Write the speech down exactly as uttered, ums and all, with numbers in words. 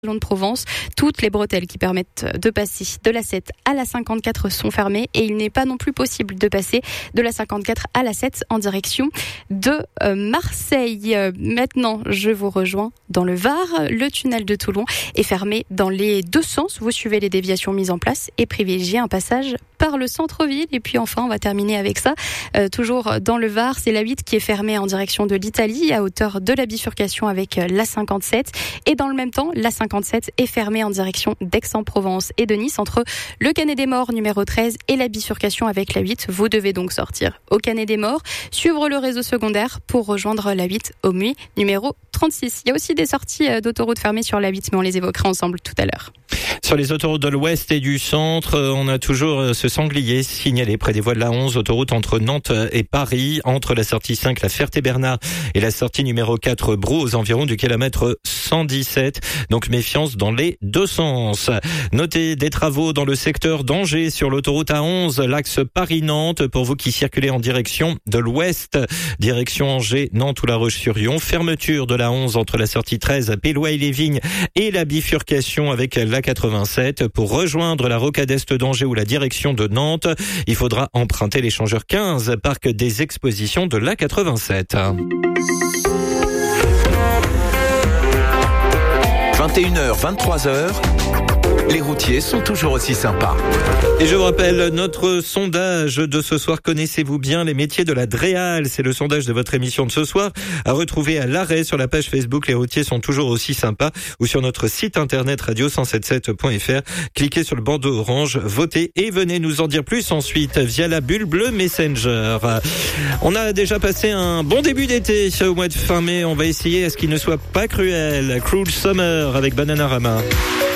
de Provence. Toutes les bretelles qui permettent de passer de l'A sept à la cinquante-quatre sont fermées et il n'est pas non plus possible de passer de la cinquante-quatre à l'A sept en direction de euh, Marseille. Euh, maintenant, je vous rejoins dans le Var. Le tunnel de Toulon est fermé dans les deux sens. Vous suivez les déviations mises en place et privilégiez un passage par le centre-ville. Et puis enfin, on va terminer avec ça. Euh, toujours dans le Var, c'est l'A huit qui est fermée en direction de l'Italie à hauteur de la bifurcation avec l'A cinquante-sept. Et dans le même temps, l'A cinquante-sept est fermée en direction d'Aix-en-Provence et de Nice entre le Canet des Morts numéro treize et la bifurcation avec l'A huit. Vous devez donc sortir au Canet des Morts, suivre le réseau secondaire pour rejoindre l'A huit au Muy numéro trente-six. Il y a aussi des sorties d'autoroutes fermées sur l'A huit, mais on les évoquera ensemble tout à l'heure. Sur les autoroutes de l'Ouest et du Centre, on a toujours ce sanglier signalé près des voies de l'A onze, autoroute entre Nantes et Paris, entre la sortie cinq, la Ferté-Bernard, et la sortie numéro quatre, Brou, aux environs du kilomètre cent dix-sept. Donc méfiance dans les deux sens. Notez des travaux dans le secteur d'Angers sur l'autoroute A onze, l'axe Paris-Nantes, pour vous qui circulez en direction de l'Ouest, direction Angers, Nantes ou La Roche-sur-Yon. Fermeture de l'A onze entre la sortie treize, Pélois-les-Vignes, et la bifurcation avec l'A quatre-vingt-sept. Pour rejoindre la rocade est d'Angers ou la direction de Nantes, il faudra emprunter l'échangeur quinze, parc des expositions de l'A quatre-vingt-sept. vingt et une heures, vingt-trois heures, les routiers sont toujours aussi sympas. Et je vous rappelle notre sondage de ce soir. Connaissez-vous bien les métiers de la Dréal? C'est le sondage de votre émission de ce soir, à retrouver à l'arrêt sur la page Facebook Les routiers sont toujours aussi sympas, ou sur notre site internet radio cent soixante-dix-sept point f r. Cliquez sur le bandeau orange, votez et venez nous en dire plus ensuite via la bulle bleue Messenger. On a déjà passé un bon début d'été au mois de fin mai. On va essayer à ce qu'il ne soit pas cruel. Cruel Summer avec Bananarama.